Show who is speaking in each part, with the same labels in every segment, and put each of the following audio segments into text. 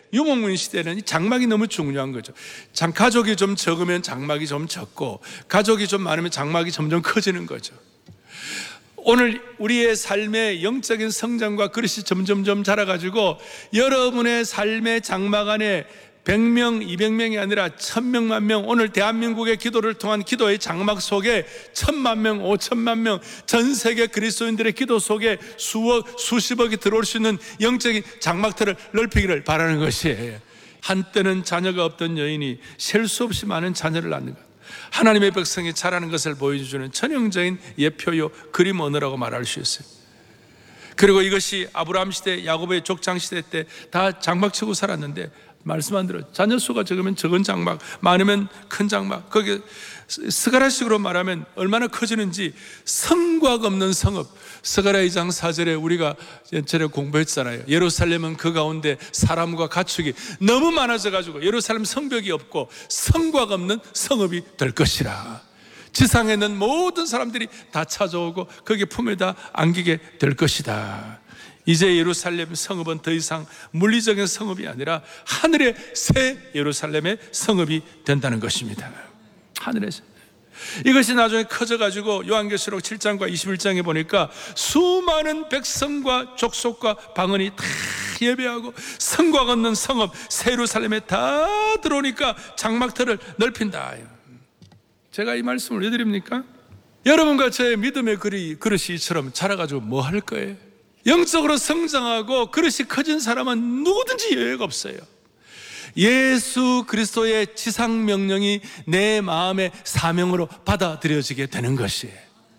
Speaker 1: 유목민 시대는 이 장막이 너무 중요한 거죠. 가족이 좀 적으면 장막이 좀 적고, 가족이 좀 많으면 장막이 점점 커지는 거죠. 오늘 우리의 삶의 영적인 성장과 그릇이 점점점 자라가지고 여러분의 삶의 장막 안에 100명, 200명이 아니라 1000명, 10,000명, 오늘 대한민국의 기도를 통한 기도의 장막 속에 1000만 명, 5천만 명, 전 세계 그리스도인들의 기도 속에 수억, 수십억이 들어올 수 있는 영적인 장막들을 넓히기를 바라는 것이에요. 한때는 자녀가 없던 여인이 셀 수 없이 많은 자녀를 낳는 것, 하나님의 백성이 자라는 것을 보여주는 전형적인 예표요 그림 언어라고 말할 수 있어요. 그리고 이것이 아브라함 시대, 야곱의 족장 시대 때 다 장막 치고 살았는데, 말씀 안 들어요. 자녀 수가 적으면 적은 장막, 많으면 큰 장막. 거기에 스가랴식으로 말하면 얼마나 커지는지, 성곽 없는 성읍. 스가랴 2장 4절에 우리가 전에 공부했잖아요. 예루살렘은 그 가운데 사람과 가축이 너무 많아져가지고 예루살렘 성벽이 없고 성곽 없는 성읍이 될 것이라. 지상에 있는 모든 사람들이 다 찾아오고 거기에 품에 다 안기게 될 것이다. 이제 예루살렘 성읍은 더 이상 물리적인 성읍이 아니라 하늘의 새 예루살렘의 성읍이 된다는 것입니다. 하늘의 새. 이것이 나중에 커져가지고 요한계시록 7장과 21장에 보니까 수많은 백성과 족속과 방언이 다 예배하고 성곽 없는 성읍 새 예루살렘에 다 들어오니까 장막터를 넓힌다. 제가 이 말씀을 왜 드립니까? 여러분과 저의 믿음의 그릇이 이처럼 자라가지고 뭐 할 거예요? 영적으로 성장하고 그릇이 커진 사람은 누구든지 여유가 없어요. 예수 그리스도의 지상 명령이 내 마음의 사명으로 받아들여지게 되는 것이에요.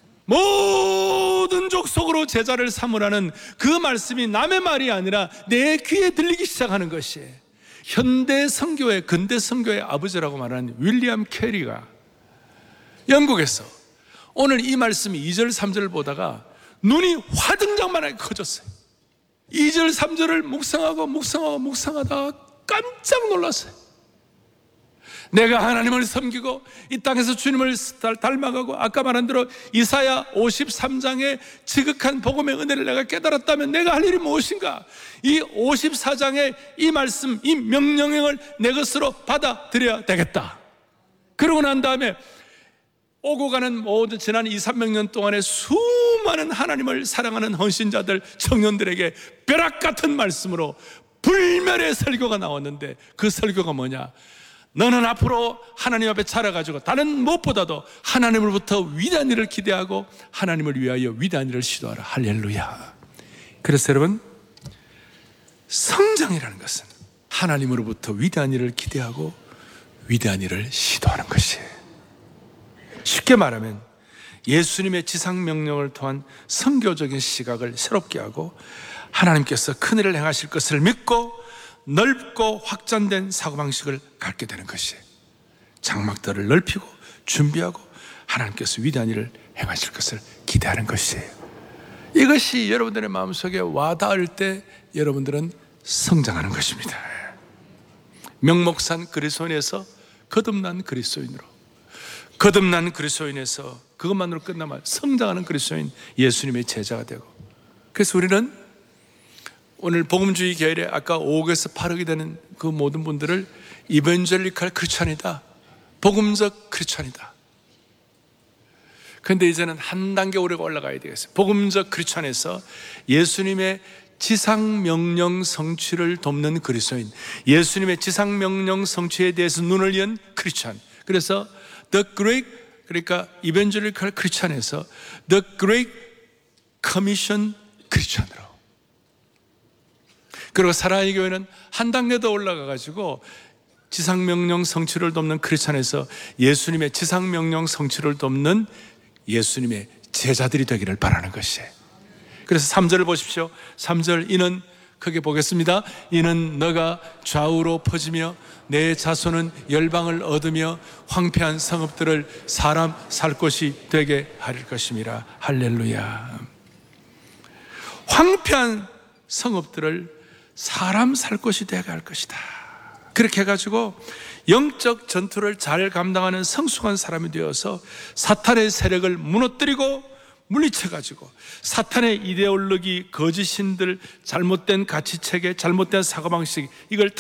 Speaker 1: 모든 족속으로 제자를 삼으라는 그 말씀이 남의 말이 아니라 내 귀에 들리기 시작하는 것이에요. 현대 선교의, 근대 선교의 아버지라고 말하는 윌리엄 캐리가 영국에서 오늘 이 말씀이 2절 3절을 보다가 눈이 화등장만하게 커졌어요. 2절 3절을 묵상하다가 깜짝 놀랐어요. 내가 하나님을 섬기고 이 땅에서 주님을 닮아가고, 아까 말한 대로 이사야 53장의 지극한 복음의 은혜를 내가 깨달았다면 내가 할 일이 무엇인가? 이 54장의 이 말씀, 이 명령을 내 것으로 받아들여야 되겠다. 그러고 난 다음에 오고 가는 모든 지난 200~300년 동안의 수많은 하나님을 사랑하는 헌신자들, 청년들에게 벼락 같은 말씀으로 불멸의 설교가 나왔는데, 그 설교가 뭐냐? 너는 앞으로 하나님 앞에 자라가지고 다른 무엇보다도 하나님으로부터 위대한 일을 기대하고 하나님을 위하여 위대한 일을 시도하라. 할렐루야. 그래서 여러분, 성장이라는 것은 하나님으로부터 위대한 일을 기대하고 위대한 일을 시도하는 것이에요. 쉽게 말하면 예수님의 지상명령을 통한 선교적인 시각을 새롭게 하고 하나님께서 큰일을 행하실 것을 믿고 넓고 확장된 사고방식을 갖게 되는 것이에요. 장막들을 넓히고 준비하고 하나님께서 위대한 일을 행하실 것을 기대하는 것이에요. 이것이 여러분들의 마음속에 와닿을 때 여러분들은 성장하는 것입니다. 명목산 그리스도인에서 거듭난 그리스도인으로, 거듭난 그리스도인에서 그것만으로 끝나면 성장하는 그리스도인, 예수님의 제자가 되고, 그래서 우리는 오늘 복음주의 계열에 아까 5억에서 8억이 되는 그 모든 분들을 이벤젤리칼 크리스찬이다, 복음적 크리스찬이다. 그런데 이제는 한 단계 우리가 올라가야 되겠어요. 복음적 크리스찬에서 예수님의 지상명령 성취를 돕는 그리스도인, 예수님의 지상명령 성취에 대해서 눈을 연 크리스찬. 그래서 The Great, 그러니까 이벤젤리칼 크리스찬에서 The Great Commission 크리스찬으로, 그리고 사랑의 교회는 한 단계 더 올라가가지고 지상명령 성취를 돕는 크리스찬에서 예수님의 지상명령 성취를 돕는 예수님의 제자들이 되기를 바라는 것이에요. 그래서 3절을 보십시오. 3절, 이는, 크게 보겠습니다. 이는 너가 좌우로 퍼지며 내 자손은 열방을 얻으며 황폐한 성읍들을 사람 살 곳이 되게 하릴 것임이라. 할렐루야. 황폐한 성읍들을 사람 살 곳이 되게 할 것이다. 그렇게 해가지고 영적 전투를 잘 감당하는 성숙한 사람이 되어서 사탄의 세력을 무너뜨리고 물리쳐가지고 사탄의 이데올로기, 거짓신들, 잘못된 가치체계, 잘못된 사고방식, 이걸